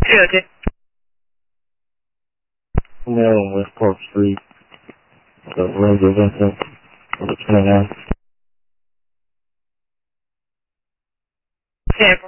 202. Maryland, West Park Street. Ranger Vincent, number 29. 10